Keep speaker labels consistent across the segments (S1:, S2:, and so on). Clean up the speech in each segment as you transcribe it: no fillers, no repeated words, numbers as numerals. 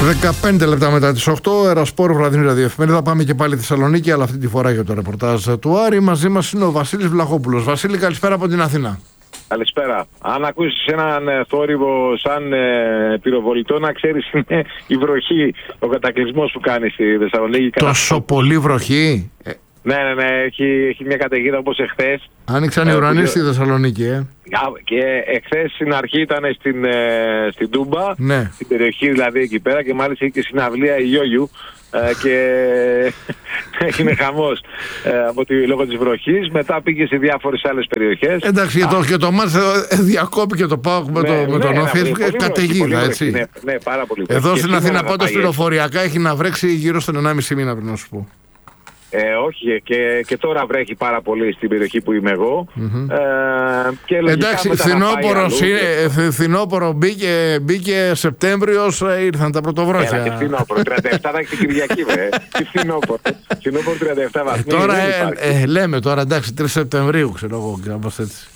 S1: 15 λεπτά μετά τις 8, Ερασπόρ, βραδινή ραδιοεφημερίδα. Πάμε και πάλι Θεσσαλονίκη, αλλά αυτή τη φορά για το ρεπορτάζ του Άρη. Μαζί μας είναι ο Βασίλης Βλαχόπουλος. Βασίλη, καλησπέρα από την Αθηνά.
S2: Καλησπέρα. Αν ακούσεις έναν θόρυβο σαν πυροβολητό, να ξέρεις είναι η βροχή, ο κατακλυσμός που κάνει στη Θεσσαλονίκη.
S1: Τόσο πολύ βροχή.
S2: Ναι, έχει μια καταιγίδα όπως εχθές.
S1: Άνοιξαν οι ουρανοί στη Θεσσαλονίκη,
S2: Και εχθές στην αρχή ήταν στην Τούμπα,
S1: ναι.
S2: Στην περιοχή δηλαδή εκεί πέρα, και μάλιστα είχε και συναυλία η Γιόγιου. Και έγινε χαμός λόγω της βροχής. Μετά πήγε σε διάφορες άλλες περιοχές.
S1: Εντάξει, και το μάτς διακόπηκε το ΠΑΟΚ με τον Όφη. Καταιγίδα, έτσι.
S2: Ναι, πάρα πολύ.
S1: Εδώ στην Αθήνα πάντως πληροφοριακά έχει να βρέξει γύρω στον 1,5 μήνα, πριν να σου πω.
S2: Όχι, και τώρα βρέχει πάρα πολύ στην περιοχή που είμαι εγώ. Και
S1: εντάξει, φθινόπωρο μπήκε Σεπτέμβριος, ήρθαν τα πρωτοβρόχια.
S2: Τι φθινόπωρο, 37 θα έχει την Κυριακή, τι φθινόπωρο, 37 βαθμοί.
S1: Τώρα λέμε τώρα, εντάξει, 3 Σεπτεμβρίου, ξέρω εγώ, κάπως έτσι.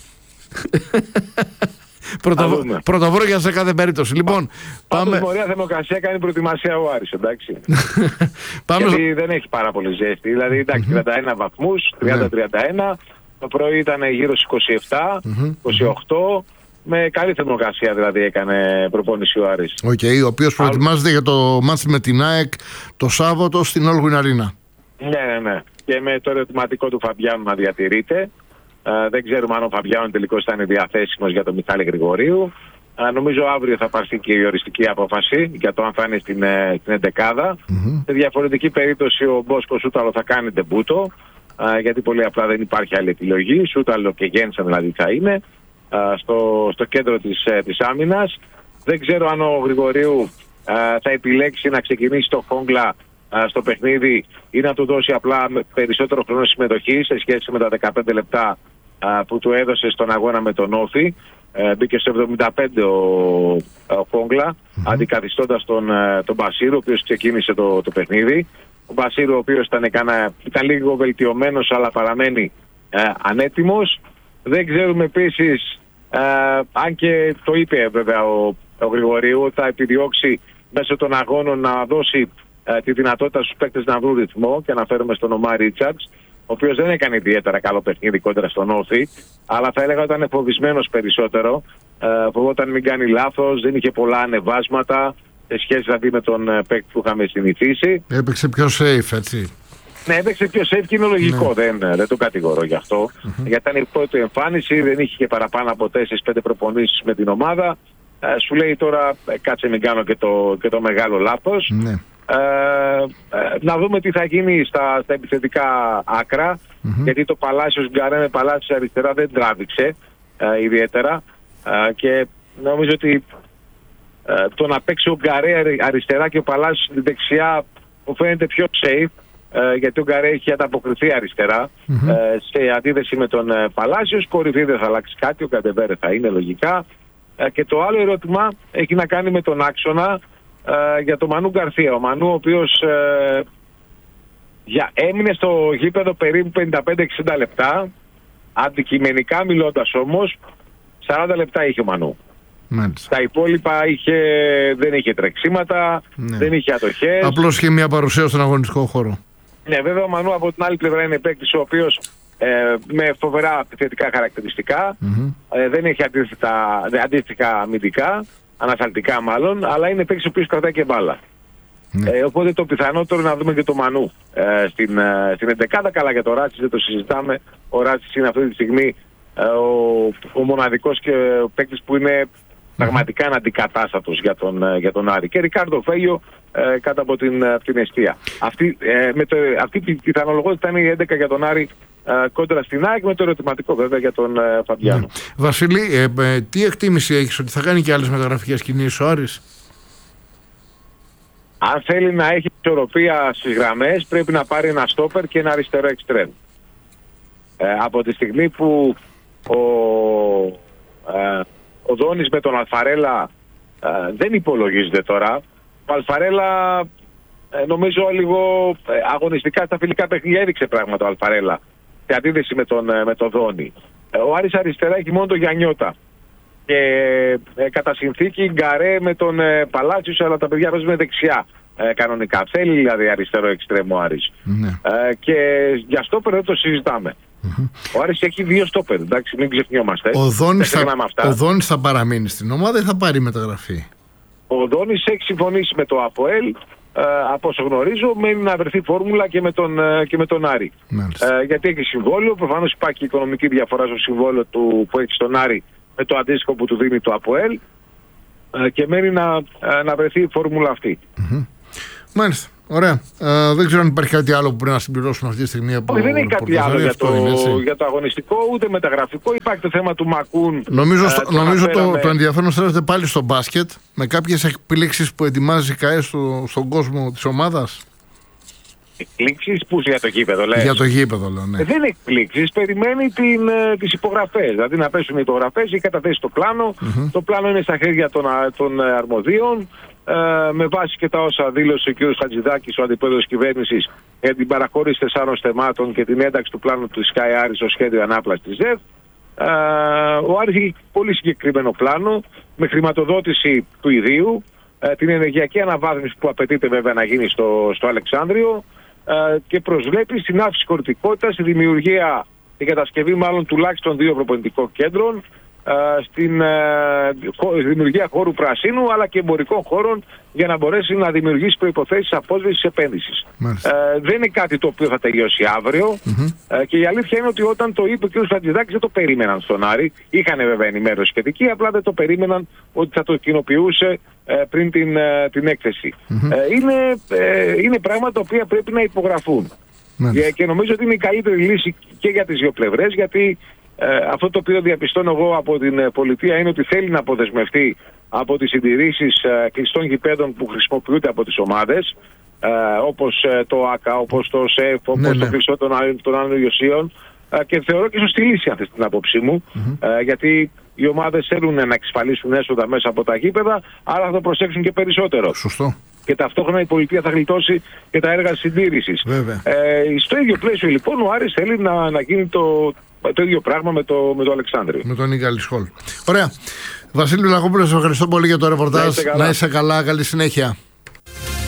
S1: Πρωτοβρόχια σε κάθε περίπτωση. Λοιπόν,
S2: πάμε. Ωραία θερμοκρασία, κάνει προετοιμασία ο Άρης, εντάξει. Γιατί δεν έχει πάρα πολύ ζέστη. Δηλαδή, εντάξει, 31 βαθμούς, 30-31. Το πρωί ήταν γύρω στους 27, 28. Με καλή θερμοκρασία δηλαδή έκανε προπόνηση ο Άρης.
S1: Ο οποίος προετοιμάζεται για το μάτς με την ΑΕΚ το Σάββατο στην Όλγουιν Αρίνα.
S2: Ναι. Και με το ερωτηματικό του Φαμπιάνου να διατηρείται. Δεν ξέρουμε αν ο Φαμπιάνου τελικώς θα είναι διαθέσιμος για τον Μιχάλη Γρηγορίου. Νομίζω αύριο θα πάρθει και η οριστική απόφαση για το αν θα είναι στην εντεκάδα. Σε διαφορετική περίπτωση ο Μπόσκο Σούταλο θα κάνει ντεμπούτο, γιατί πολύ απλά δεν υπάρχει άλλη επιλογή. Σούταλο και Γένσεν δηλαδή θα είναι στο κέντρο της άμυνας. Δεν ξέρω αν ο Γρηγορίου θα επιλέξει να ξεκινήσει το Χόγκλα στο παιχνίδι ή να του δώσει απλά περισσότερο χρόνο συμμετοχή σε σχέση με τα 15 λεπτά που του έδωσε στον αγώνα με τον Όφη. Μπήκε στο 75 ο Χόγκλα, αντικαθιστώντας τον Μπασίρου, ο οποίος ξεκίνησε το παιχνίδι. Ο Μπασίρου, ο οποίος ήταν λίγο βελτιωμένος, αλλά παραμένει ανέτοιμος. Δεν ξέρουμε επίσης, αν και το είπε βέβαια ο Γρηγορίου, ότι θα επιδιώξει μέσω των αγώνων να δώσει τη δυνατότητα στους παίκτες να βρουν ρυθμό, και αναφέρομαι στον Ομάρ Ρίτσαρτς, ο οποίος δεν έκανε ιδιαίτερα καλό παιχνίδι κόντρα στον Όφη, αλλά θα έλεγα ότι ήταν φοβισμένος περισσότερο. Φοβόταν μην κάνει λάθος, δεν είχε πολλά ανεβάσματα σε σχέση δηλαδή με τον παίκτη που είχαμε συνηθίσει.
S1: Έπαιξε πιο safe, έτσι.
S2: Ναι, έπαιξε πιο safe και είναι λογικό. Δεν το κατηγορώ γι' αυτό. Γιατί ήταν η πρώτη εμφάνιση, δεν είχε και παραπάνω από 4-5 προπονήσεις με την ομάδα. Σου λέει τώρα, κάτσε μην κάνω και το μεγάλο λάθος. Να δούμε τι θα γίνει στα επιθετικά άκρα, γιατί το Παλάσιος Γκαρέ με Παλάσιος αριστερά δεν τράβηξε ιδιαίτερα, και νομίζω ότι το να παίξει ο Γκαρέ αριστερά και ο Παλάσιος δεξιά μου φαίνεται πιο safe, γιατί ο Γκαρέ έχει ανταποκριθεί αριστερά σε αντίθεση με τον Παλάσιος. Κορυφή δεν θα αλλάξει κάτι, ο Καντεβέρε θα είναι λογικά. Και το άλλο ερώτημα έχει να κάνει με τον άξονα για τον Μανού Γκαρθία. Ο Μανού, ο οποίος έμεινε στο γήπεδο περίπου 55-60 λεπτά. Αντικειμενικά μιλώντας όμως, 40 λεπτά είχε ο Μανού. Τα υπόλοιπα δεν είχε τρεξίματα, δεν είχε ατοχές.
S1: Απλώς είχε μια παρουσία στον αγωνιστικό χώρο.
S2: Ναι, βέβαια ο Μανού από την άλλη πλευρά είναι παίκτης ο οποίος με φοβερά επιθετικά χαρακτηριστικά, δεν έχει αντίστοιχα αμυντικά, ανασταλτικά μάλλον, αλλά είναι παίκτης ο οποίος κρατάει και μπάλα. Οπότε το πιθανότερο να δούμε και το Μανού στην εντεκάδα. Καλά, για το Ράτσις δεν το συζητάμε. Ο Ράτσις είναι αυτή τη στιγμή ο μοναδικός και ο παίκτης που είναι πραγματικά αναντικατάστατος για τον Άρη. Και Ρικάρντο Φέγιο κάτω από την εστία. Αυτή η πιθανολογότητα είναι η 11 για τον Άρη κόντρα στην ΑΕΚ, με το ερωτηματικό βέβαια για τον Φαμπιάνο.
S1: Βασίλη, τι εκτίμηση έχεις ότι θα κάνει και άλλες μεταγραφικές κινήσεις ο Άρης?
S2: Αν θέλει να έχει ισορροπία στις γραμμές, πρέπει να πάρει ένα στόπερ και ένα αριστερό εξτρέμ. Από τη στιγμή που ο Δόνης με τον Αλφαρέλα δεν υπολογίζεται τώρα. Ο Αλφαρέλα νομίζω λίγο αγωνιστικά στα φιλικά παιχνίδια έδειξε πράγματα ο Αλφαρέλα σε αντίθεση με τον Δόνη. Ο Άρης αριστερά έχει μόνο τον Γιαννιώτα. και κατά συνθήκη Γκαρέ με τον Παλάτσιος, αλλά τα παιδιά παίζουν δεξιά κανονικά. Θέλει δηλαδή αριστερό εξτρέμο ο Άρης. Και για στόπερ δεν το συζητάμε. Ο Άρης έχει 2 στόπερ, εντάξει, μην ξεχνιόμαστε.
S1: Ο Δόνης θα παραμείνει στην ομάδα ή θα πάρει μεταγραφή?
S2: Ο Δόνης έχει συμφωνήσει με το ΑΠΟΕΛ. Από όσο γνωρίζω, μένει να βρεθεί φόρμουλα και με τον Άρη. Γιατί έχει συμβόλαιο, προφανώς υπάρχει οικονομική διαφορά στο συμβόλαιο του που έχει στον Άρη με το αντίστοιχο που του δίνει το ΑΠΟΕΛ, και μένει να βρεθεί η φόρμουλα αυτή.
S1: Μάλιστα. Ωραία. Δεν ξέρω αν υπάρχει κάτι άλλο που πρέπει να συμπληρώσουμε αυτή τη στιγμή.
S2: Όχι, δεν είναι κάτι άλλο για το αγωνιστικό, ούτε μεταγραφικό. Υπάρχει το θέμα του Μακούν.
S1: Νομίζω το ενδιαφέρον στρέφεται πάλι στο μπάσκετ, με κάποιες εκπλήξεις που ετοιμάζει η ΚΑΕ στον κόσμο της ομάδας.
S2: Εκπλήξεις που για το γήπεδο, λες?
S1: Για το γήπεδο, λέω, ναι.
S2: Δεν είναι εκπλήξεις, περιμένει τις υπογραφές. Δηλαδή να πέσουν οι υπογραφές, έχει καταθέσει το πλάνο. Το πλάνο είναι στα χέρια των αρμοδίων. Με βάση και τα όσα δήλωσε ο κ. Χατζηδάκης, ο αντιπρόεδρος κυβέρνησης, για την παραχώρηση 4 θεμάτων και την ένταξη του πλάνου του Sky Άρης στο σχέδιο ανάπλασης της ΔΕΒ. Ο Άρης έχει πολύ συγκεκριμένο πλάνο, με χρηματοδότηση του ιδίου, την ενεργειακή αναβάθμιση που απαιτείται βέβαια να γίνει στο Αλεξάνδριο, και προσβλέπει στην αύξηση χωρητικότητας, στη δημιουργία, την κατασκευή μάλλον τουλάχιστον 2 προπονητικών κέντρων, στην δημιουργία χώρου πρασίνου αλλά και εμπορικών χώρων, για να μπορέσει να δημιουργήσει προϋποθέσεις απόσβεσης επένδυσης. Δεν είναι κάτι το οποίο θα τελειώσει αύριο, και η αλήθεια είναι ότι όταν το είπε ο κ. Χατζηδάκης δεν το περίμεναν στον Άρη. Είχαν βέβαια ενημέρωση σχετική, απλά δεν το περίμεναν ότι θα το κοινοποιούσε πριν την έκθεση. Είναι πράγματα τα οποία πρέπει να υπογραφούν. Και νομίζω ότι είναι η καλύτερη λύση και για τις δύο πλευρές, γιατί αυτό το οποίο διαπιστώνω εγώ από την πολιτεία είναι ότι θέλει να αποδεσμευτεί από τις συντηρήσεις κλειστών γηπέδων που χρησιμοποιούνται από τις ομάδες, όπως το ΆΚΑ, όπως το ΣΕΦ, όπως το κλειστό των άλλων ιωσίων, και θεωρώ και σωστή λύση αυτή την άποψή μου, γιατί οι ομάδες θέλουν να εξασφαλίσουν έσοδα μέσα από τα γήπεδα, άρα θα το προσέξουν και περισσότερο.
S1: Σωστό.
S2: Και ταυτόχρονα η πολιτεία θα γλιτώσει και τα έργα συντήρησης. Στο ίδιο πλαίσιο λοιπόν ο Άρης θέλει να γίνει το ίδιο πράγμα με το Αλεξάνδριο.
S1: Με τον Ίγκαλη Σχόλ. Ωραία. Βασίλη Βλαχόπουλο, ευχαριστώ πολύ για το ρεπορτάζ. Να είσαι καλά, καλή συνέχεια.